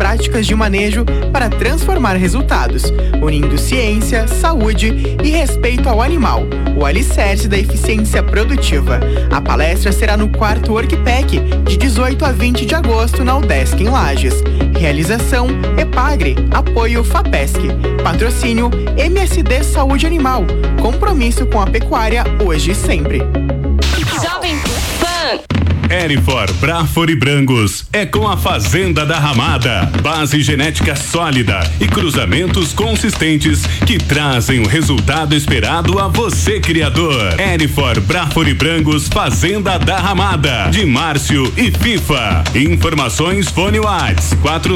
práticas de manejo para transformar resultados, unindo ciência, saúde e respeito ao animal, o alicerce da eficiência produtiva. A palestra será no 4º Workpack, de 18 a 20 de agosto, na UDESC, em Lages. Realização EPAGRE, apoio FAPESC. Patrocínio MSD Saúde Animal. Compromisso com a pecuária hoje e sempre. Jovem Pan. Herifor, Braford e Brangos é com a Fazenda da Ramada. Base genética sólida e cruzamentos consistentes que trazem o resultado esperado a você, criador. Herifor, Braford e Brangos, Fazenda da Ramada, de Márcio e FIFA. Informações: fone WhatsApp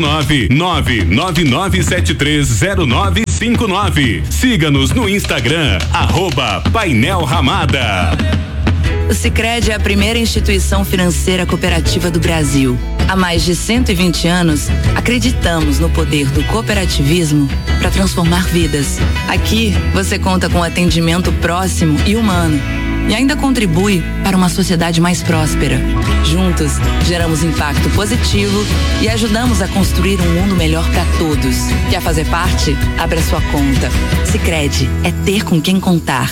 49999730959. Siga-nos no Instagram, @Painel Ramada. O Sicredi é a primeira instituição financeira cooperativa do Brasil. Há mais de 120 anos, acreditamos no poder do cooperativismo para transformar vidas. Aqui, você conta com atendimento próximo e humano e ainda contribui para uma sociedade mais próspera. Juntos, geramos impacto positivo e ajudamos a construir um mundo melhor para todos. Quer fazer parte? Abra sua conta. Sicredi é ter com quem contar.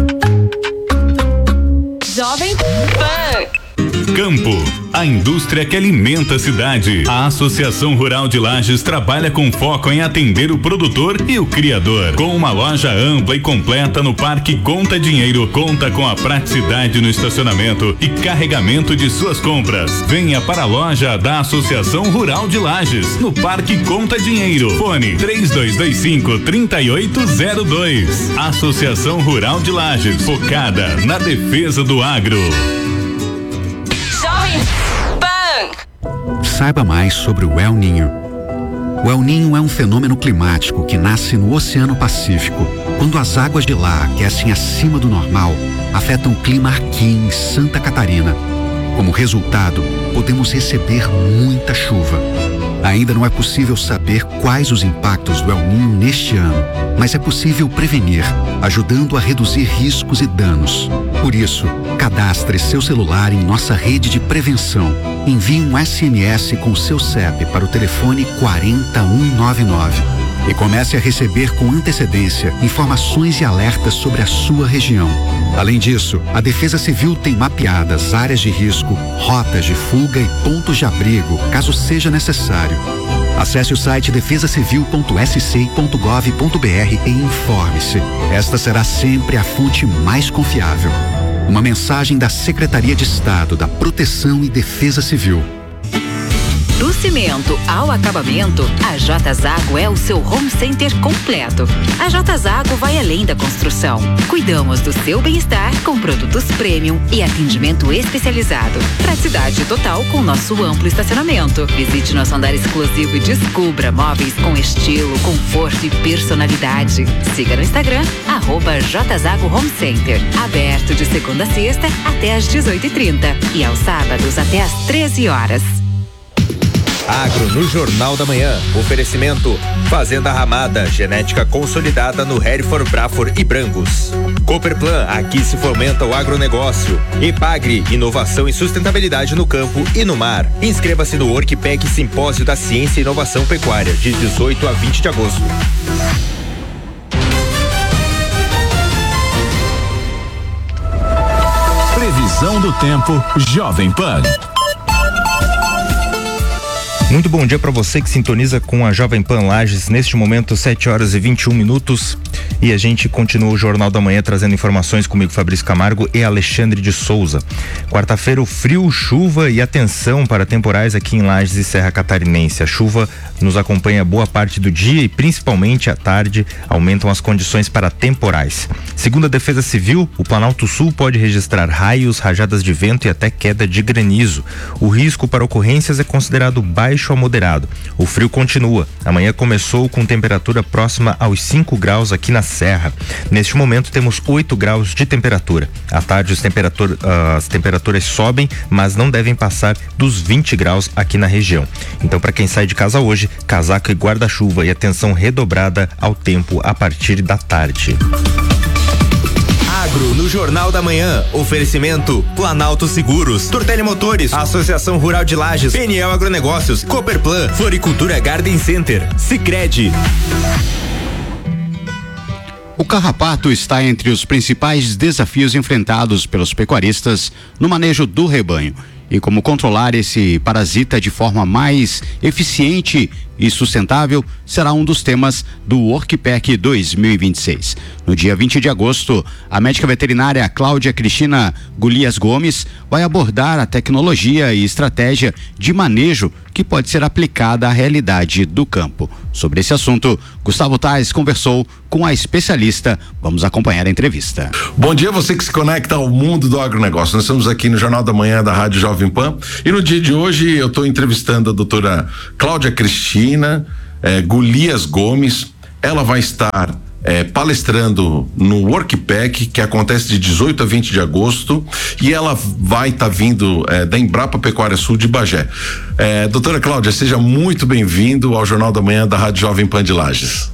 Jovem Pan. Campo, a indústria que alimenta a cidade. A Associação Rural de Lages trabalha com foco em atender o produtor e o criador. Com uma loja ampla e completa no Parque Conta Dinheiro, conta com a praticidade no estacionamento e carregamento de suas compras. Venha para a loja da Associação Rural de Lages, no Parque Conta Dinheiro. Fone 3225-3802. Associação Rural de Lages, focada na defesa do agro. Saiba mais sobre o El Niño. O El Niño é um fenômeno climático que nasce no Oceano Pacífico. Quando as águas de lá aquecem acima do normal, afetam o clima aqui em Santa Catarina. Como resultado, podemos receber muita chuva. Ainda não é possível saber quais os impactos do El Niño neste ano, mas é possível prevenir, ajudando a reduzir riscos e danos. Por isso, cadastre seu celular em nossa rede de prevenção. Envie um SMS com seu CEP para o telefone 40199 e comece a receber com antecedência informações e alertas sobre a sua região. Além disso, a Defesa Civil tem mapeadas áreas de risco, rotas de fuga e pontos de abrigo, caso seja necessário. Acesse o site defesacivil.sc.gov.br e informe-se. Esta será sempre a fonte mais confiável. Uma mensagem da Secretaria de Estado da Proteção e Defesa Civil. Do cimento ao acabamento, a J Zago é o seu home center completo. A J Zago vai além da construção. Cuidamos do seu bem-estar com produtos premium e atendimento especializado. Praticidade total com nosso amplo estacionamento. Visite nosso andar exclusivo e descubra móveis com estilo, conforto e personalidade. Siga no Instagram, @JZago Home Center. Aberto de segunda a sexta até às 18h30 e aos sábados até às 13 horas. Agro no Jornal da Manhã. Oferecimento: Fazenda Ramada, genética consolidada no Herifor, Braford e Brangos. Cooperplan, aqui se fomenta o agronegócio. EPAGRE, inovação e sustentabilidade no campo e no mar. Inscreva-se no Workpack Simpósio da Ciência e Inovação Pecuária, de 18 a 20 de agosto. Previsão do tempo Jovem Pan. Muito bom dia para você que sintoniza com a Jovem Pan Lages. Neste momento, 7h21. E a gente continua o Jornal da Manhã trazendo informações comigo, Fabrício Camargo e Alexandre de Souza. Quarta-feira, o frio, chuva e atenção para temporais aqui em Lages e Serra Catarinense. A chuva nos acompanha boa parte do dia e principalmente à tarde aumentam as condições para temporais. Segundo a Defesa Civil, o Planalto Sul pode registrar raios, rajadas de vento e até queda de granizo. O risco para ocorrências é considerado baixo a moderado. O frio continua. Amanhã começou com temperatura próxima aos 5 graus aqui na Serra. Neste momento temos 8 graus de temperatura. À tarde as temperaturas sobem, mas não devem passar dos 20 graus aqui na região. Então, para quem sai de casa hoje, casaco e guarda-chuva e atenção redobrada ao tempo a partir da tarde. Agro no Jornal da Manhã. Oferecimento Planalto Seguros, Tortelli Motores, Associação Rural de Lages, PNL Agronegócios, Cooperplan, Floricultura Garden Center, Sicredi. O carrapato está entre os principais desafios enfrentados pelos pecuaristas no manejo do rebanho. E como controlar esse parasita de forma mais eficiente e sustentável será um dos temas do Workpack 2026. No dia 20 de agosto, a médica veterinária Cláudia Cristina Golias Gomes vai abordar a tecnologia e estratégia de manejo que pode ser aplicada à realidade do campo. Sobre esse assunto, Gustavo Tais conversou com a especialista. Vamos acompanhar a entrevista. Bom dia, você que se conecta ao mundo do agronegócio. Nós estamos aqui no Jornal da Manhã da Rádio Jovem Pan e no dia de hoje eu estou entrevistando a doutora Cláudia Cristina Golias Gomes. Ela vai estar palestrando no Workpack, que acontece de 18 a 20 de agosto, e ela vai estar vindo da Embrapa Pecuária Sul de Bagé. Doutora Cláudia, seja muito bem-vindo ao Jornal da Manhã da Rádio Jovem Pan de Lages.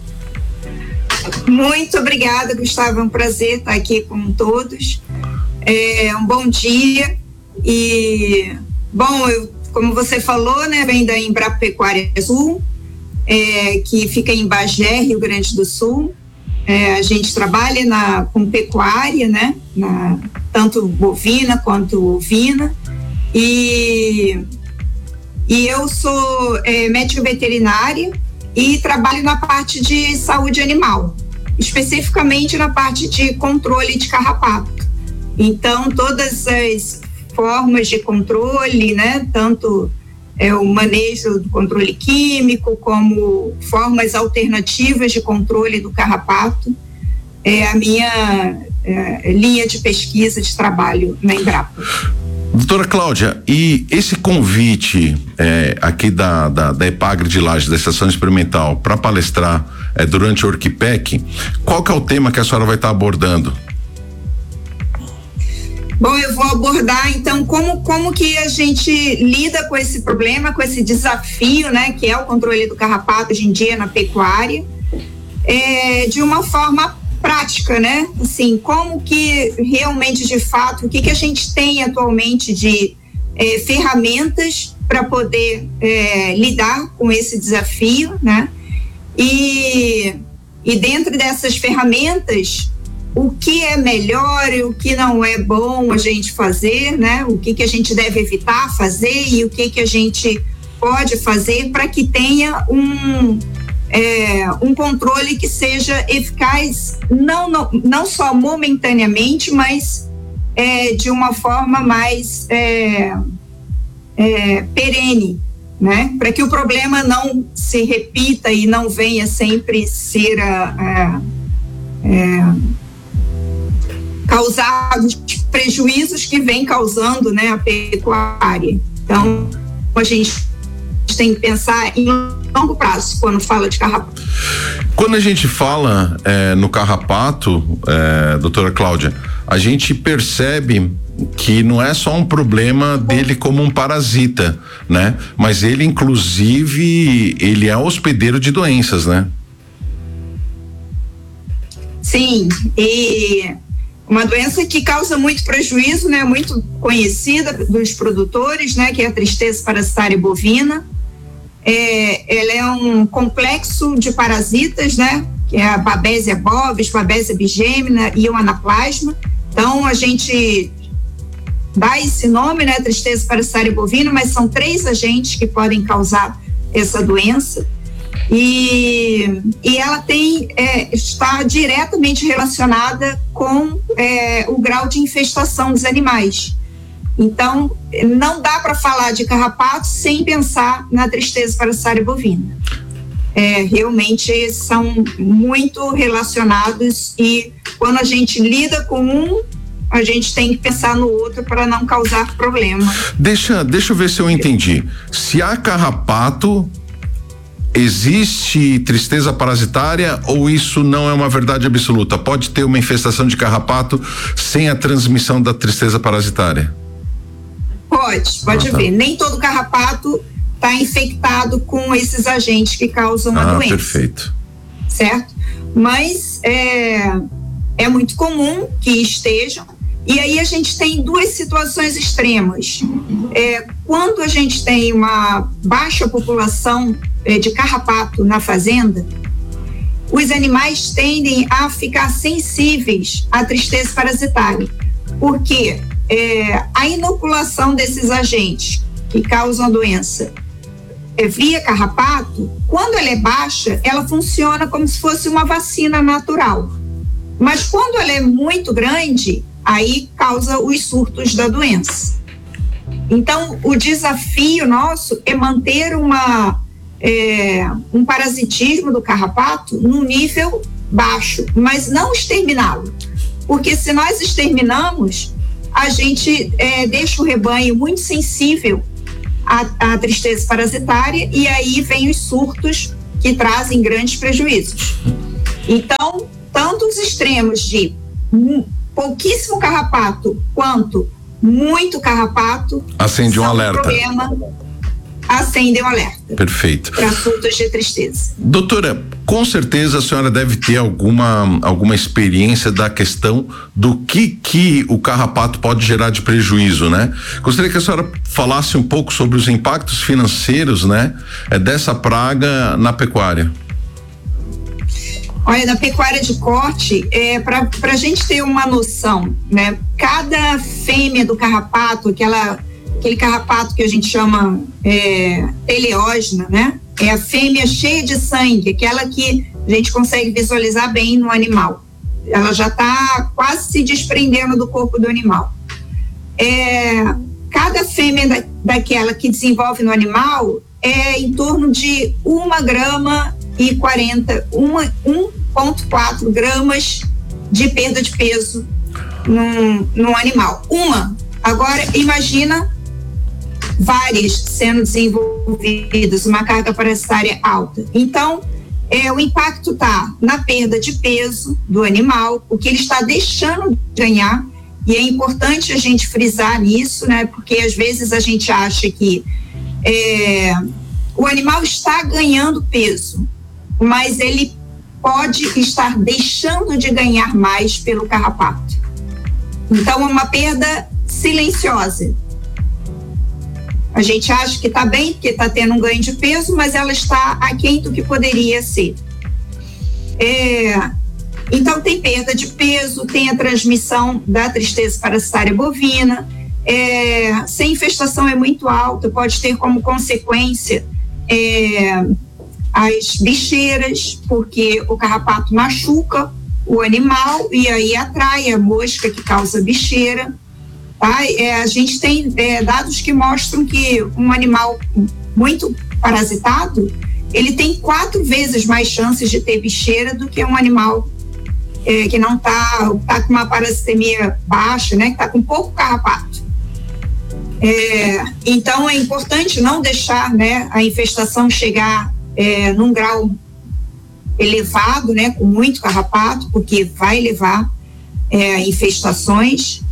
Muito obrigada, Gustavo, é um prazer estar aqui com todos. Um bom dia e, bom, como você falou, né, vem da Embrapa Pecuária Sul, que fica em Bagé, Rio Grande do Sul. A gente trabalha com pecuária, né? Tanto bovina quanto ovina. E eu sou médica veterinária e trabalho na parte de saúde animal, especificamente na parte de controle de carrapato. Então, todas as formas de controle, né? Tanto o manejo do controle químico, como formas alternativas de controle do carrapato, é a minha linha de pesquisa de trabalho na Embrapa. Doutora Cláudia, e esse convite aqui da EPAGRE de Lages, da Estação Experimental, para palestrar durante o Workpack, qual que é o tema que a senhora vai estar abordando? Bom, eu vou abordar então como que a gente lida com esse problema, com esse desafio, né, que é o controle do carrapato hoje em dia na pecuária, de uma forma prática, né? Assim, como que realmente, de fato, o que a gente tem atualmente de ferramentas para poder lidar com esse desafio, né? E dentro dessas ferramentas, o que é melhor e o que não é bom a gente fazer, né? O que a gente deve evitar fazer e o que a gente pode fazer para que tenha um controle que seja eficaz, não só momentaneamente, mas de uma forma mais perene, né? Para que o problema não se repita e não venha sempre ser causar os prejuízos que vem causando, né, a pecuária. Então, a gente tem que pensar em longo prazo quando fala de carrapato. Quando a gente fala no carrapato, doutora Cláudia, a gente percebe que não é só um problema dele como um parasita, né? Mas ele, inclusive, ele é hospedeiro de doenças, né? Sim, e uma doença que causa muito prejuízo, né? Muito conhecida dos produtores, né? Que é a tristeza parasitária bovina. Ela é um complexo de parasitas, né? Que é a Babesia bovis, Babesia bigemina e o anaplasma. Então, a gente dá esse nome, né? Tristeza parasitária bovina, mas são 3 agentes que podem causar essa doença. E ela está diretamente relacionada com o grau de infestação dos animais. Então, não dá para falar de carrapato sem pensar na tristeza parasitária bovina. Realmente são muito relacionados e quando a gente lida com um, a gente tem que pensar no outro para não causar problema. Deixa eu ver se eu entendi. Se há carrapato, existe tristeza parasitária ou isso não é uma verdade absoluta? Pode ter uma infestação de carrapato sem a transmissão da tristeza parasitária? Pode ver. Nem todo carrapato está infectado com esses agentes que causam a doença. Perfeito. Certo? Mas é muito comum que estejam, E aí a gente tem duas situações extremas. Quando a gente tem uma baixa população de carrapato na fazenda, os animais tendem a ficar sensíveis à tristeza parasitária, porque a inoculação desses agentes que causam a doença via carrapato, quando ela é baixa, ela funciona como se fosse uma vacina natural. Mas quando ela é muito grande, aí causa os surtos da doença. Então, o desafio nosso é manter um parasitismo do carrapato num nível baixo, mas não exterminá-lo. Porque se nós exterminamos, a gente deixa o rebanho muito sensível à tristeza parasitária e aí vem os surtos que trazem grandes prejuízos. Então, tanto os extremos de pouquíssimo carrapato quanto muito carrapato acende um alerta. Acendem um alerta. Perfeito. Para surtos de tristeza. Doutora, com certeza a senhora deve ter alguma experiência da questão do que o carrapato pode gerar de prejuízo, né? Gostaria que a senhora falasse um pouco sobre os impactos financeiros, né? Dessa praga na pecuária. Olha, na pecuária de corte, para a gente ter uma noção, né? Cada fêmea do carrapato, aquele carrapato que a gente chama teleógena, né? É a fêmea cheia de sangue, aquela que a gente consegue visualizar bem no animal. Ela já está quase se desprendendo do corpo do animal. Cada fêmea daquela que desenvolve no animal é em torno de 1,4 gramas de perda de peso num animal. Agora, imagina várias sendo desenvolvidas, uma carga parasitária alta. Então, o impacto está na perda de peso do animal, o que ele está deixando de ganhar, e é importante a gente frisar nisso, né? Porque às vezes a gente acha que o animal está ganhando peso, mas ele pode estar deixando de ganhar mais pelo carrapato. Então, é uma perda silenciosa. A gente acha que está bem, porque está tendo um ganho de peso, mas ela está aquém do que poderia ser. Então, tem perda de peso, tem a transmissão da tristeza parasitária bovina. Se a infestação é muito alta, pode ter como consequência as bicheiras, porque o carrapato machuca o animal e aí atrai a mosca que causa bicheira. Tá? A gente tem dados que mostram que um animal muito parasitado, ele tem 4 vezes mais chances de ter bicheira do que um animal que não tá com uma parasitemia baixa, né? Que está com pouco carrapato. Então, é importante não deixar, né, a infestação chegar num grau elevado, né, com muito carrapato, porque vai levar infestações,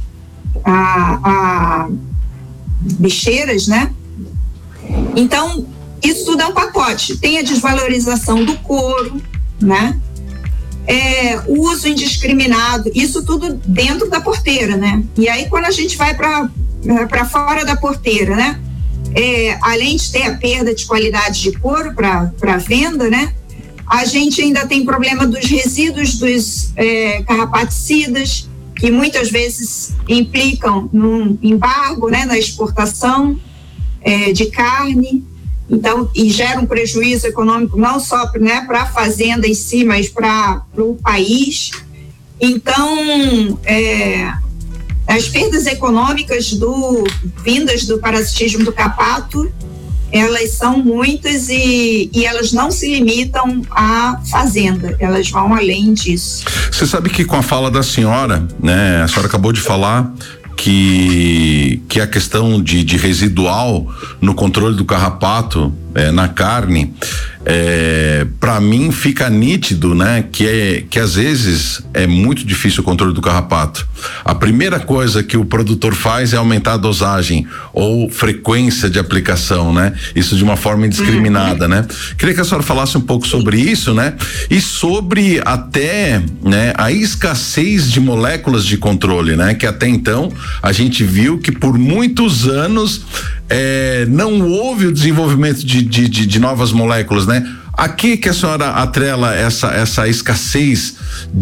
a bicheiras, né? Então, isso tudo é um pacote. Tem a desvalorização do couro, né? O uso indiscriminado, isso tudo dentro da porteira, né? E aí, quando a gente vai para fora da porteira, né? Além de ter a perda de qualidade de couro para venda, né? A gente ainda tem problema dos resíduos dos carrapaticidas, que muitas vezes implicam num embargo, né, na exportação de carne, então, e gera um prejuízo econômico não só, né, para a fazenda em si, mas para o país. Então, as perdas econômicas vindas do parasitismo do carrapato, elas são muitas e elas não se limitam à fazenda, elas vão além disso. Você sabe que com a fala da senhora, né, a senhora acabou de falar que a questão de residual no controle do carrapato na carne, Para mim fica nítido, né, que às vezes é muito difícil o controle do carrapato. A primeira coisa que o produtor faz é aumentar a dosagem ou frequência de aplicação, né? Isso de uma forma indiscriminada, né? Queria que a senhora falasse um pouco sobre isso, né? E sobre até, né, a escassez de moléculas de controle, né? Que até então a gente viu que por muitos anos não houve o desenvolvimento de novas moléculas, né? A que a senhora atrela essa escassez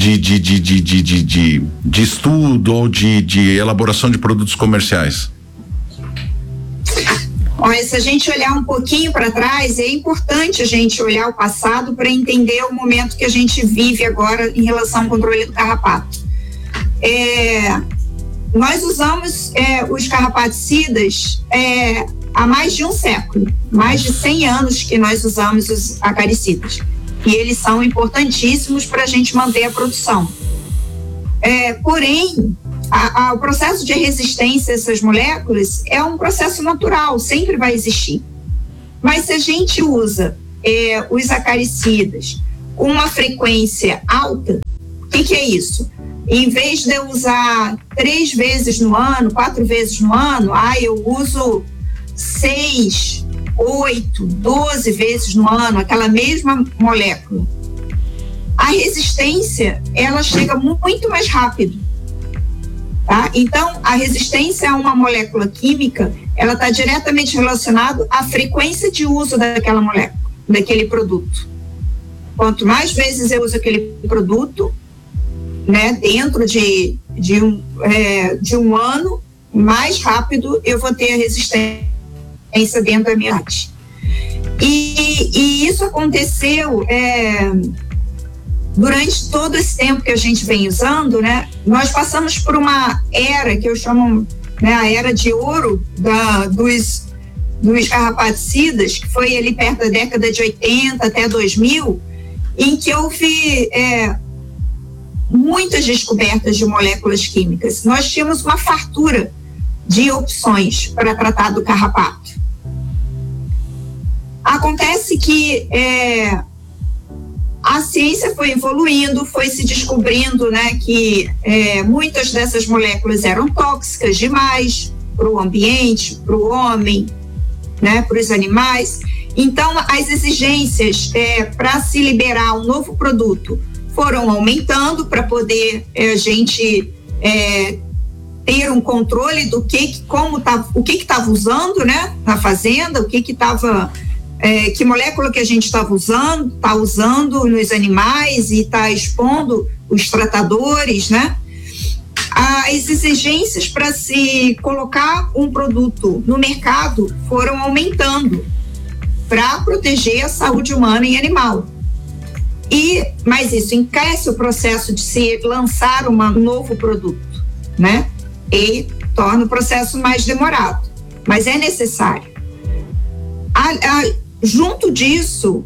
de estudo ou de elaboração de produtos comerciais? Olha, se a gente olhar um pouquinho para trás, é importante a gente olhar o passado para entender o momento que a gente vive agora em relação ao controle do carrapato. Nós usamos os carrapaticidas há mais de um século, mais de 100 anos que nós usamos os acaricidas. E eles são importantíssimos para a gente manter a produção. Porém, o processo de resistência a essas moléculas é um processo natural, sempre vai existir. Mas se a gente usa os acaricidas com uma frequência alta, o que é isso? Em vez de eu usar 3 vezes no ano, 4 vezes no ano, eu uso 6, 8, 12 vezes no ano, aquela mesma molécula. A resistência, ela chega muito mais rápido, tá? Então, a resistência a uma molécula química, ela está diretamente relacionada à frequência de uso daquela molécula, daquele produto. Quanto mais vezes eu uso aquele produto, né, dentro de um ano, mais rápido eu vou ter a resistência dentro da minha arte. E isso aconteceu durante todo esse tempo que a gente vem usando, né? Nós passamos por uma era que eu chamo, né, a era de ouro dos carrapaticidas, que foi ali perto da década de 80 até 2000, em que houve muitas descobertas de moléculas químicas. Nós tínhamos uma fartura de opções para tratar do carrapato. Acontece que a ciência foi evoluindo, foi se descobrindo, né, que muitas dessas moléculas eram tóxicas demais para o ambiente, para o homem, né, para os animais. Então, as exigências para se liberar um novo produto foram aumentando para poder a gente ter um controle do o que estava usando, né, na fazenda, o que estava, que molécula que a gente estava usando nos animais e está expondo os tratadores, né? As exigências para se colocar um produto no mercado foram aumentando para proteger a saúde humana e animal. Mas isso encarece o processo de se lançar um novo produto, né? E torna o processo mais demorado, mas é necessário. Junto disso,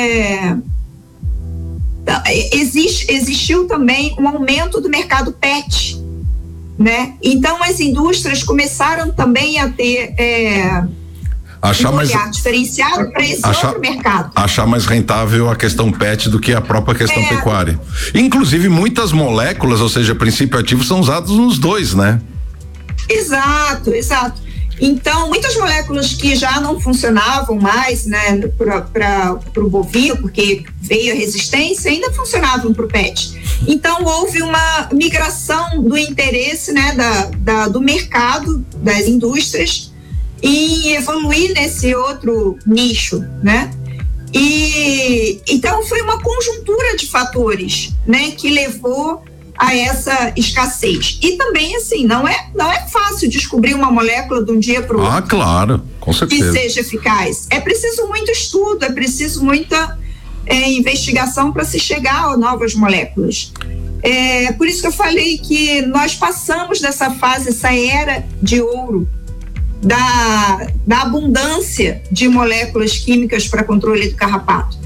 existiu também um aumento do mercado PET, né? Então as indústrias começaram também a ter um olhar diferenciado para esse outro mercado. Achar mais rentável a questão PET do que a própria questão pecuária. Inclusive muitas moléculas, ou seja, princípio ativo, são usados nos dois, né? Exato. Então, muitas moléculas que já não funcionavam mais, né, para o bovino, porque veio a resistência, ainda funcionavam para o PET. Então, houve uma migração do interesse, né, do mercado, das indústrias, em evoluir nesse outro nicho, né? E então foi uma conjuntura de fatores, né, que levou a essa escassez. E também, assim, não é fácil descobrir uma molécula de um dia para o outro. Claro, com certeza. Que seja eficaz. É preciso muito estudo, é preciso muita investigação para se chegar a novas moléculas. Por isso que eu falei que nós passamos dessa fase, essa era de ouro, da abundância de moléculas químicas para controle do carrapato.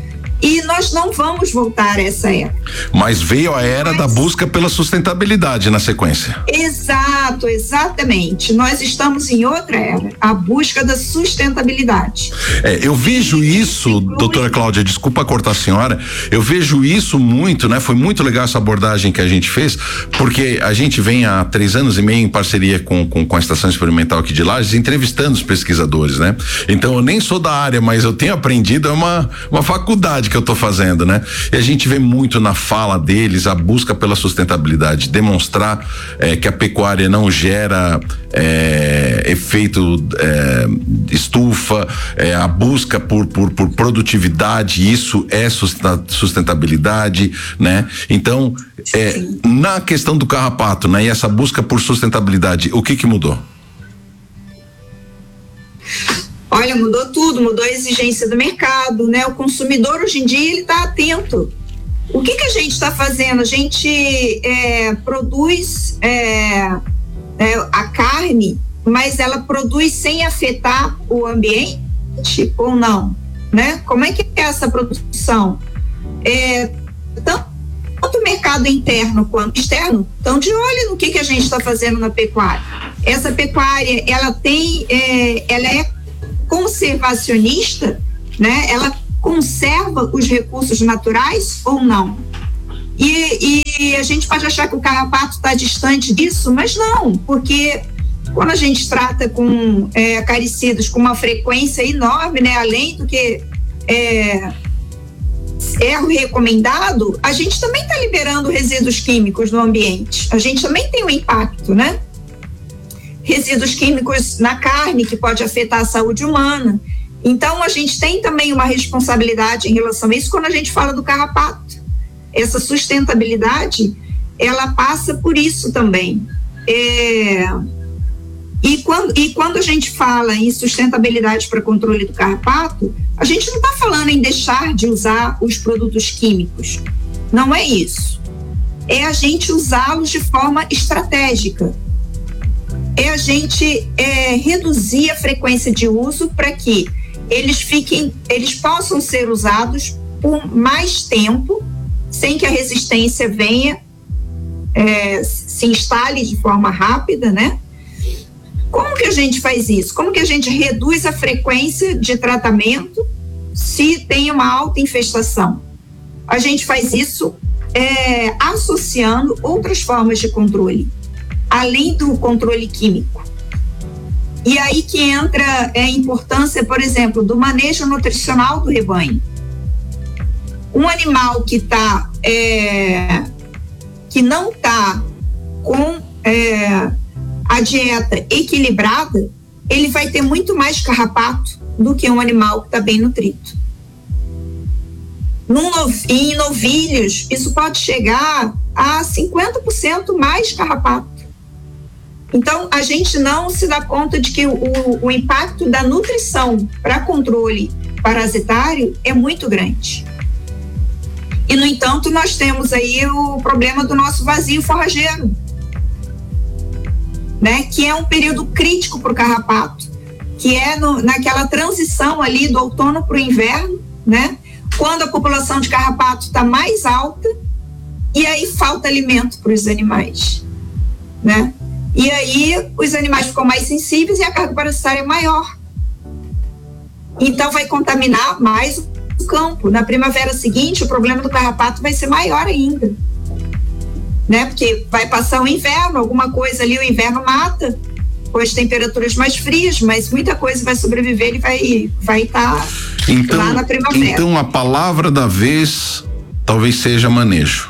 E nós não vamos voltar a essa era. Mas veio a era da busca pela sustentabilidade na sequência. Exato, exatamente. Nós estamos em outra era, a busca da sustentabilidade. Eu vejo isso, doutora Cláudia, desculpa cortar a senhora, eu vejo isso muito, né? Foi muito legal essa abordagem que a gente fez, porque a gente vem há 3 anos e meio em parceria com a Estação Experimental aqui de Lages, entrevistando os pesquisadores, né? Então eu nem sou da área, mas eu tenho aprendido, é uma faculdade que eu tô fazendo, né? E a gente vê muito na fala deles a busca pela sustentabilidade, demonstrar que a pecuária não gera efeito estufa, a busca por produtividade, isso é sustentabilidade, né? Então, na questão do carrapato, né? E essa busca por sustentabilidade, o que mudou? Olha, mudou tudo, mudou a exigência do mercado, né? O consumidor hoje em dia ele está atento. O que a gente está fazendo? A gente produz a carne, mas ela produz sem afetar o ambiente ou não, né? Como é que é essa produção? Tanto o mercado interno quanto externo estão de olho no que a gente está fazendo na pecuária. Essa pecuária, ela é conservacionista, né? Ela conserva os recursos naturais ou não? E a gente pode achar que o carrapato está distante disso, mas não, porque quando a gente trata com acaricidas com uma frequência enorme, né? Além do que é o recomendado, a gente também está liberando resíduos químicos no ambiente. A gente também tem um impacto, né? Resíduos químicos na carne que pode afetar a saúde humana. Então a gente tem também uma responsabilidade em relação a isso quando a gente fala do carrapato. Essa sustentabilidade, ela passa por isso também. E quando a gente fala em sustentabilidade para controle do carrapato, a gente não está falando em deixar de usar os produtos químicos. Não é isso. É a gente usá-los de forma estratégica. É a gente reduzir a frequência de uso para que eles possam ser usados por mais tempo, sem que a resistência venha, se instale de forma rápida, né? Como que a gente faz isso? Como que a gente reduz a frequência de tratamento se tem uma alta infestação? A gente faz isso associando outras formas de controle, além do controle químico. E aí que entra a importância, por exemplo, do manejo nutricional do rebanho. Um animal que não está com a dieta equilibrada, ele vai ter muito mais carrapato do que um animal que está bem nutrido. Em novilhos, isso pode chegar a 50% mais carrapato. Então, a gente não se dá conta de que o impacto da nutrição para controle parasitário é muito grande. E, no entanto, nós temos aí o problema do nosso vazio forrageiro, né? Que é um período crítico para o carrapato, que é naquela transição ali do outono para o inverno, né? Quando a população de carrapato está mais alta e aí falta alimento para os animais, né? E aí os animais ficam mais sensíveis e a carga parasitária é maior. Então vai contaminar mais o campo. Na primavera seguinte, o problema do carrapato vai ser maior ainda, né? Porque vai passar o inverno, alguma coisa ali, o inverno mata, com as temperaturas mais frias, mas muita coisa vai sobreviver e vai estar lá na primavera. Então a palavra da vez talvez seja manejo.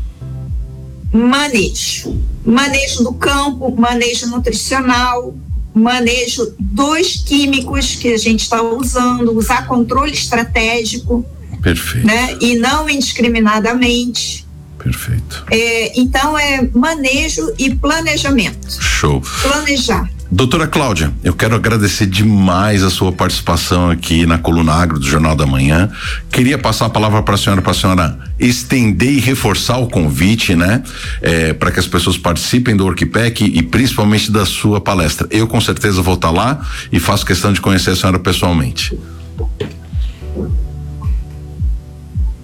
Manejo do campo, manejo nutricional, manejo dos químicos que a gente está usando, usar controle estratégico. Perfeito. Né? E não indiscriminadamente. Perfeito. Então é manejo e planejamento. Show. Planejar. Doutora Cláudia, eu quero agradecer demais a sua participação aqui na Coluna Agro do Jornal da Manhã. Queria passar a palavra para a senhora estender e reforçar o convite, né? Para que as pessoas participem do Orquipec e principalmente da sua palestra. Eu com certeza vou estar lá e faço questão de conhecer a senhora pessoalmente.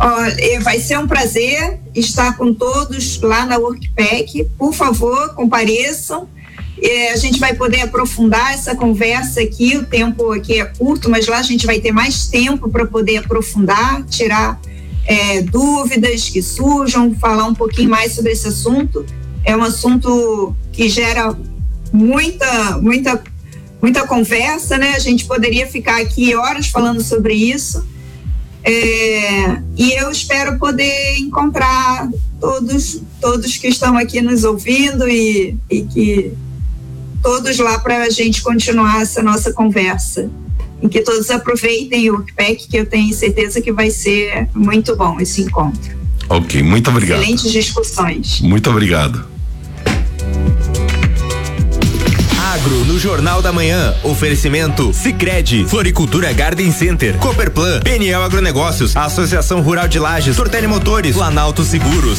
Vai ser um prazer estar com todos lá na Workpack. Por favor, compareçam. A gente vai poder aprofundar essa conversa aqui. O tempo aqui é curto, mas lá a gente vai ter mais tempo para poder aprofundar, tirar dúvidas que surjam, falar um pouquinho mais sobre esse assunto. É um assunto que gera muita conversa, né? A gente poderia ficar aqui horas falando sobre isso. E eu espero poder encontrar todos que estão aqui nos ouvindo e que todos lá para a gente continuar essa nossa conversa. E que todos aproveitem o Workpack, que eu tenho certeza que vai ser muito bom esse encontro. Ok, muito obrigado. Excelentes discussões. Muito obrigado. Agro no Jornal da Manhã. Oferecimento Sicredi, Floricultura Garden Center, Cooperplan, PNL Agronegócios, Associação Rural de Lages, Tortelli Motores, Planalto Seguros.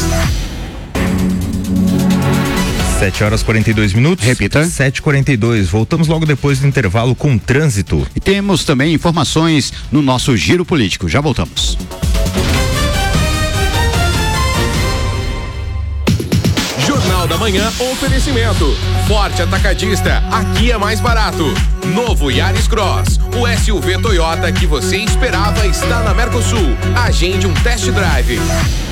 7h42. Repita. 7h42. Voltamos logo depois do intervalo com trânsito. E temos também informações no nosso Giro Político. Já voltamos. Jornal da Manhã, oferecimento. Forte Atacadista, aqui é mais barato. Novo Yaris Cross, o SUV Toyota que você esperava está na Mercosul. Agende um test drive.